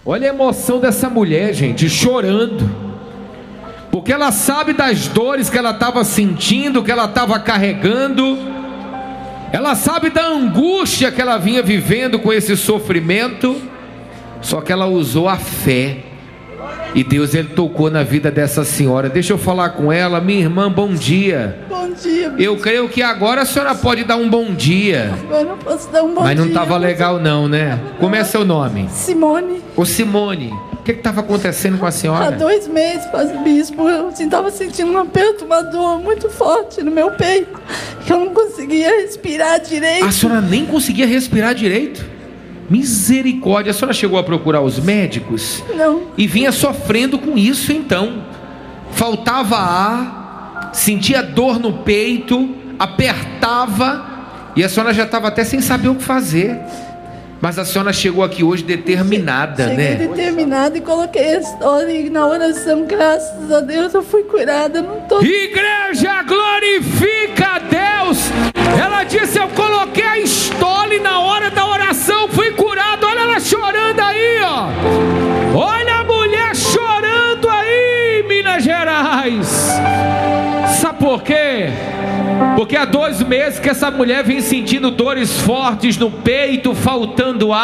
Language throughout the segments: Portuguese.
Olha a emoção dessa mulher, gente, chorando, porque ela sabe das dores que ela estava sentindo, que ela estava carregando. Ela sabe da angústia que ela vinha vivendo com esse sofrimento. Só que ela usou a fé, e Deus, ele tocou na vida dessa senhora. Deixa eu falar com ela. Minha irmã, bom dia. Bom dia, bispo. Eu creio que agora a senhora pode dar um bom dia. Agora eu posso dar um bom dia. Mas não estava legal não, né? Como é seu nome? Simone. Ô Simone, o que estava acontecendo com a Há senhora? 2 meses, bispo, eu estava sentindo um aperto, uma dor muito forte no meu peito, que eu não conseguia respirar direito. A senhora nem conseguia respirar direito? Misericórdia. A senhora chegou a procurar os médicos? Não. E vinha sofrendo com isso então. Faltava ar, sentia dor no peito, apertava, e a senhora já estava até sem saber o que fazer. Mas a senhora chegou aqui hoje determinada, Cheguei determinada e coloquei a história na oração. Graças a Deus eu fui curada. Não tô... Igreja, glorifica a Deus. Ela disse: eu coloquei a história e na hora da oração fui curado. Olha ela chorando aí, ó. Olha a mulher chorando aí, Minas Gerais. Sabe por quê? Porque há 2 meses que essa mulher vem sentindo dores fortes no peito, faltando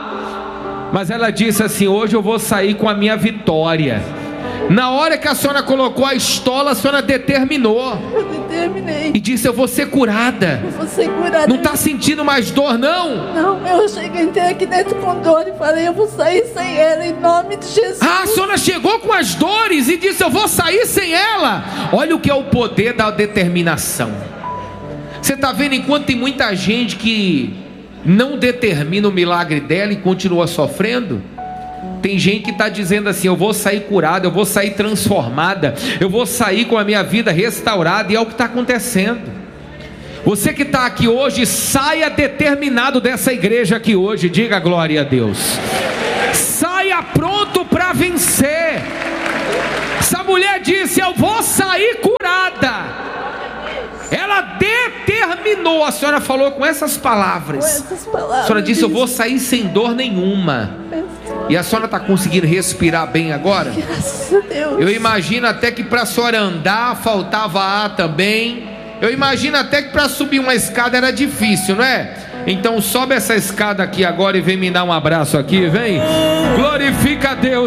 ar. Mas ela disse assim: hoje eu vou sair com a minha vitória. Na hora que a senhora colocou a estola, a senhora determinou. Eu determinei. E disse: eu vou ser curada. Eu vou ser curada. Não está sentindo mais dor, não? Não, eu cheguei aqui dentro com dor e falei: eu vou sair sem ela, em nome de Jesus. Ah, a senhora chegou com as dores e disse: eu vou sair sem ela. Olha o que é o poder da determinação. Você está vendo, enquanto tem muita gente que não determina o milagre dela e continua sofrendo, tem gente que está dizendo assim: eu vou sair curada, eu vou sair transformada, eu vou sair com a minha vida restaurada. E é o que está acontecendo. Você que está aqui hoje, saia determinado dessa igreja aqui hoje. Diga glória a Deus. Saia pronto para vencer. Essa mulher disse: eu vou sair curada. Ela determinou. A senhora falou com essas palavras. Com essas palavras. A senhora disse: eu vou sair sem dor nenhuma. E a senhora está conseguindo respirar bem agora? Graças a Deus. Eu imagino até que para a senhora andar faltava ar também. Eu imagino até que para subir uma escada era difícil, não é? Então sobe essa escada aqui agora e vem me dar um abraço aqui, vem. Glorifica a Deus.